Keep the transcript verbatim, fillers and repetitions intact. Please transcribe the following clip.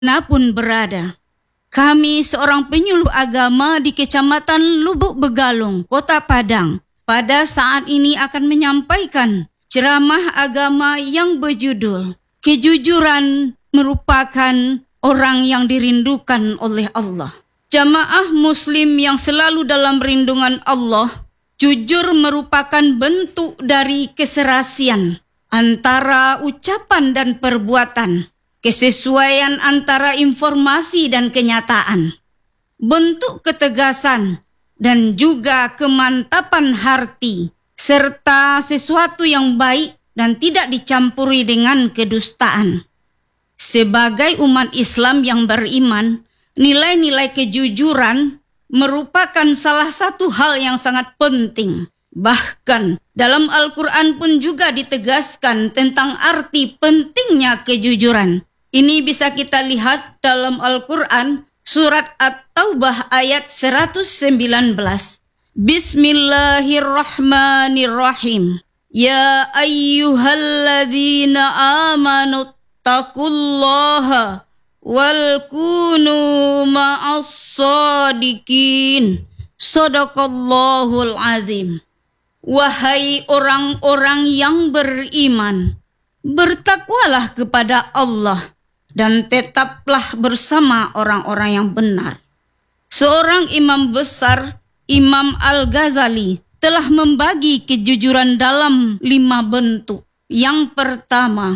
dimanapun berada. Kami seorang penyuluh agama di Kecamatan Lubuk Begalung, Kota Padang, pada saat ini akan menyampaikan ceramah agama yang berjudul Kejujuran merupakan orang yang dirindukan oleh Allah. Jamaah muslim yang selalu dalam rindukan Allah, jujur merupakan bentuk dari keserasian antara ucapan dan perbuatan, kesesuaian antara informasi dan kenyataan, bentuk ketegasan dan juga kemantapan hati, serta sesuatu yang baik dan tidak dicampuri dengan kedustaan. Sebagai umat Islam yang beriman, nilai-nilai kejujuran merupakan salah satu hal yang sangat penting. Bahkan dalam Al-Quran pun juga ditegaskan tentang arti pentingnya kejujuran. Ini bisa kita lihat dalam Al-Quran surat At-Taubah ayat seratus sembilan belas. Bismillahirrahmanirrahim. Ya ayyuhalladzina amanu taqullaha wal kunu ma'as sadiqin. Shadaqallahul azim. Wahai orang-orang yang beriman, bertakwalah kepada Allah dan tetaplah bersama orang-orang yang benar. Seorang imam besar, Imam Al-Ghazali, telah membagi kejujuran dalam lima bentuk. Yang pertama,